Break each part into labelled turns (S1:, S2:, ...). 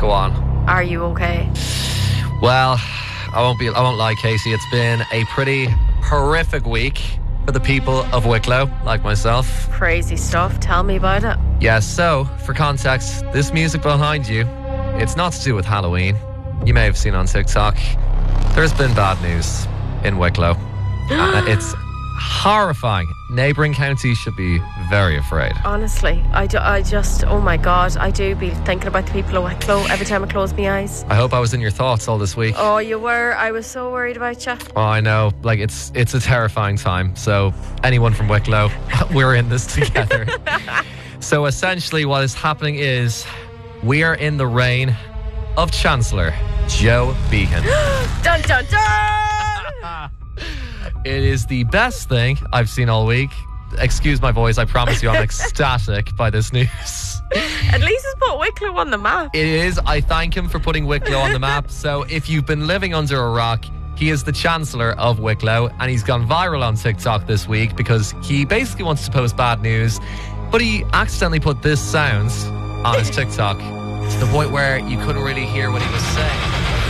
S1: Go on.
S2: Are you okay?
S1: Well, I won't lie, Casey. It's been a pretty horrific week for the people of Wicklow, like myself.
S2: Crazy stuff. Tell me about it.
S1: Yes, so, for context, this music behind you, it's not to do with Halloween. You may have seen on TikTok. There's been bad news in Wicklow. It's horrifying. Neighbouring counties should be very afraid.
S2: Honestly, I just, oh my God, I do be thinking about the people of Wicklow every time I close my eyes.
S1: I hope I was in your thoughts all this week.
S2: Oh, you were? I was so worried about you.
S1: Oh, I know. Like, it's a terrifying time. So, anyone from Wicklow, we're in this together. So, essentially, what is happening is we are in the reign of Chancellor Joe Behan.
S2: Dun, dun, dun!
S1: It is the best thing I've seen all week. Excuse my voice, I promise you I'm ecstatic by this news.
S2: At least it's put Wicklow on the map.
S1: It is. I thank him for putting Wicklow on the map. So if you've been living under a rock, he is the Chancellor of Wicklow, and he's gone viral on TikTok this week because he basically wants to post bad news, but he accidentally put this sound on his TikTok to the point where you couldn't really hear what he was saying.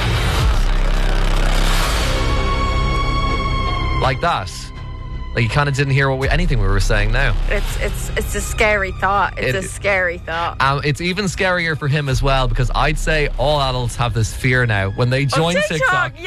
S1: Like that. Like you kind of didn't hear anything we were saying now.
S2: It's a scary thought. It's a scary thought.
S1: It's even scarier for him as well, because I'd say all adults have this fear now when they join TikTok.
S2: Yeah,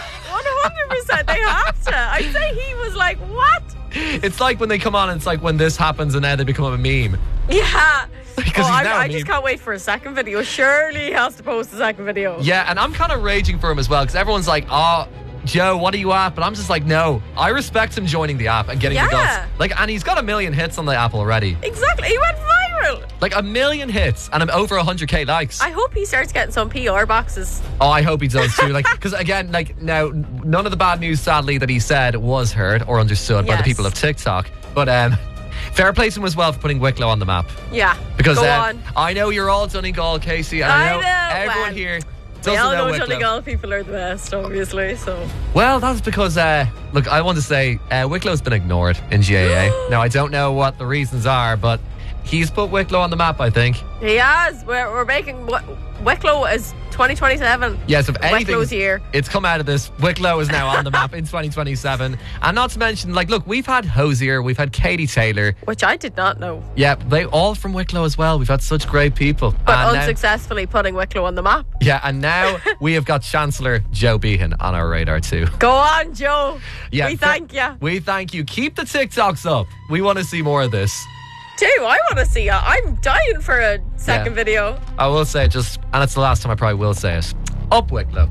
S2: 100% they have to. I'd say he was like, what?
S1: It's like when they come on and it's like when this happens and now they become a meme.
S2: Yeah.
S1: Because
S2: I just can't wait for a second video. Surely he has to post a second video.
S1: Yeah, and I'm kind of raging for him as well, because everyone's like, oh, Joe, what are you at? But I'm just like, no, I respect him joining the app and getting the guts. Like, and he's got 1 million hits on the app already.
S2: Exactly, he went viral.
S1: Like 1 million hits and I'm over 100k likes.
S2: I hope he starts getting some PR boxes.
S1: Oh, I hope he does too. Like, because again, like now, none of the bad news, sadly, that he said was heard or understood by the people of TikTok. But fair play to him as well for putting Wicklow on the map.
S2: Yeah,
S1: because
S2: go on.
S1: I know you're all Donegal, Casey, and I know everyone here.
S2: We all know
S1: Wicklow.
S2: Donegal people are the best, obviously. So,
S1: well, that's because look, I want to say Wicklow's been ignored in GAA. Now I don't know what the reasons are, but he's put Wicklow on the map, I think.
S2: He has. We're making Wicklow is 2027.
S1: Yes, if anything,
S2: Wicklow's here.
S1: It's come out of this. Wicklow is now on the map in 2027. And not to mention, like, look, we've had Hosier, we've had Katie Taylor.
S2: Which I did not know.
S1: Yeah, they all from Wicklow as well. We've had such great people.
S2: But and unsuccessfully putting Wicklow on the map.
S1: Yeah, and now we have got Chancellor Joe Behan on our radar too.
S2: Go on, Joe.
S1: Yeah,
S2: we thank you.
S1: We thank you. Keep the TikToks up. We want to see more of this.
S2: I want to see it. I'm dying for a second video.
S1: I will say it and it's the last time I probably will say it. Up Wicklow.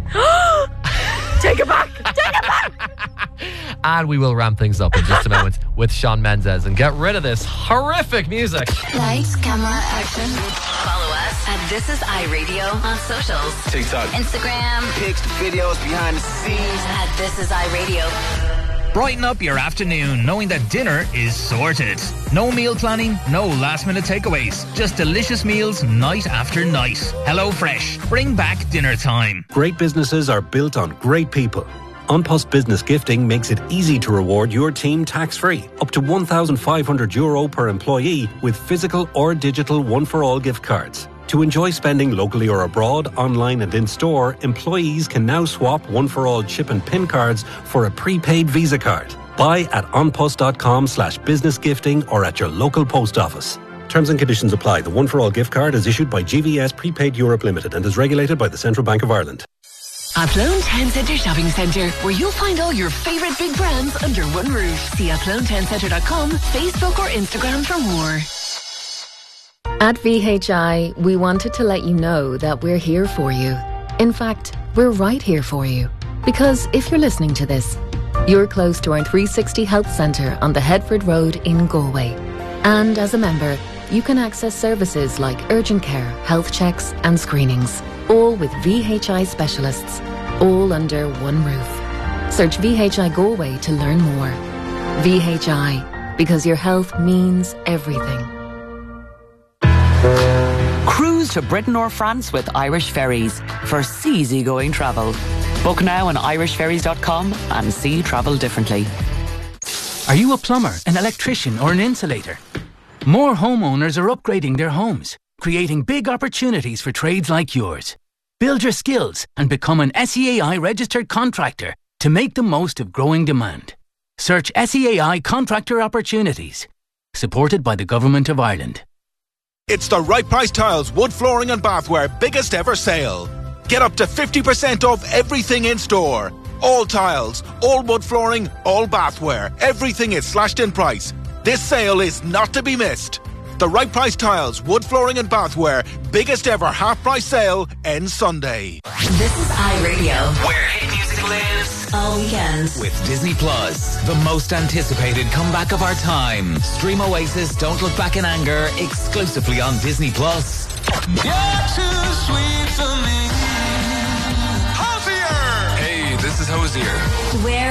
S2: Take it back. Take it back.
S1: And we will ramp things up in just a moment with Shawn Mendes and get rid of this horrific music.
S3: Lights, camera, action. Follow us at This Is iRadio on socials.
S4: TikTok,
S3: Instagram,
S4: pics, videos, behind the scenes
S3: at This Is iRadio.
S5: Brighten up your afternoon knowing that dinner is sorted. No meal planning, no last minute takeaways. Just delicious meals night after night. HelloFresh. Bring back dinner time.
S6: Great businesses are built on great people. An Post Business Gifting makes it easy to reward your team tax-free. Up to €1,500 per employee with physical or digital one-for-all gift cards. To enjoy spending locally or abroad, online and in-store, employees can now swap one-for-all chip and PIN cards for a prepaid Visa card. Buy at onpost.com/business gifting or at your local post office. Terms and conditions apply. The one-for-all gift card is issued by GVS Prepaid Europe Limited and is regulated by the Central Bank of Ireland.
S7: Athlone Town Centre Shopping Centre, where you'll find all your favourite big brands under one roof. See athlonetowncentre.com, Facebook or Instagram for more.
S8: At VHI, we wanted to let you know that we're here for you. In fact, we're right here for you. Because if you're listening to this, you're close to our 360 Health Centre on the Headford Road in Galway. And as a member, you can access services like urgent care, health checks and screenings, all with VHI specialists, all under one roof. Search VHI Galway to learn more. VHI, because your health means everything.
S9: Cruise to Britain or France with Irish Ferries for easygoing travel. Book now on irishferries.com and see travel differently.
S10: Are you a plumber, an electrician or an insulator? More homeowners are upgrading their homes. creating big opportunities for trades like yours. Build your skills and become an SEAI registered contractor to make the most of growing demand. Search SEAI Contractor Opportunities. Supported by the Government of Ireland.
S11: It's the Right Price Tiles Wood Flooring and Bathware biggest ever sale. Get up to 50% off everything in store. All tiles, all wood flooring, all bathware. Everything is slashed in price. This sale is not to be missed. The Right Price Tiles Wood Flooring and Bathware biggest ever half price sale ends Sunday.
S3: This is iRadio,
S12: where hit music lives
S3: all weekend.
S12: With Disney Plus, the most anticipated comeback of our time. Stream Oasis Don't Look Back in Anger exclusively on Disney Plus.
S13: You're too sweet for me.
S14: Hosier!
S13: Hey, this is Hosier.
S3: Where